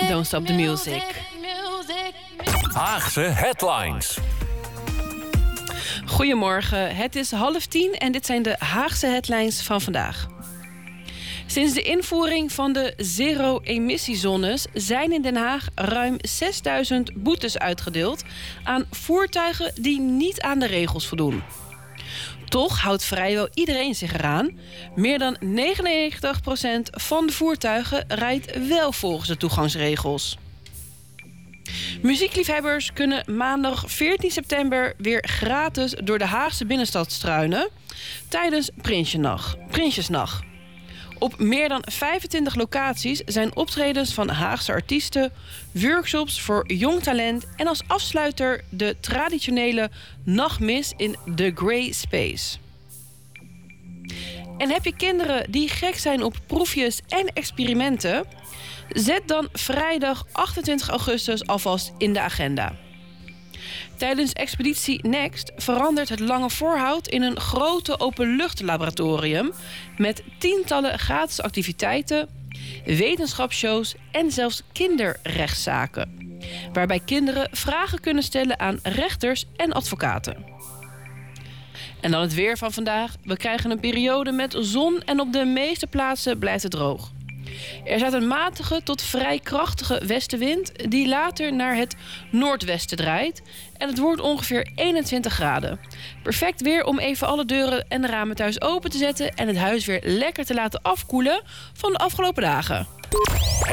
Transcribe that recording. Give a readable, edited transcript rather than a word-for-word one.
Don't Stop the Music. Haagse Headlines. Goedemorgen, het is 9:30 en dit zijn de Haagse headlines van vandaag. Sinds de invoering van de zero-emissiezones zijn in Den Haag ruim 6000 boetes uitgedeeld aan voertuigen die niet aan de regels voldoen. Toch houdt vrijwel iedereen zich eraan. Meer dan 99% van de voertuigen rijdt wel volgens de toegangsregels. Muziekliefhebbers kunnen maandag 14 september weer gratis door de Haagse binnenstad struinen tijdens Prinsjesnacht. Op meer dan 25 locaties zijn optredens van Haagse artiesten, workshops voor jong talent en als afsluiter de traditionele nachtmis in The Grey Space. En heb je kinderen die gek zijn op proefjes en experimenten? Zet dan vrijdag 28 augustus alvast in de agenda. Tijdens Expeditie Next verandert het Lange Voorhout in een grote openluchtlaboratorium met tientallen gratis activiteiten, wetenschapsshows en zelfs kinderrechtszaken, waarbij kinderen vragen kunnen stellen aan rechters en advocaten. En dan het weer van vandaag. We krijgen een periode met zon en op de meeste plaatsen blijft het droog. Er staat een matige tot vrij krachtige westenwind die later naar het noordwesten draait. En het wordt ongeveer 21 graden. Perfect weer om even alle deuren en de ramen thuis open te zetten en het huis weer lekker te laten afkoelen van de afgelopen dagen.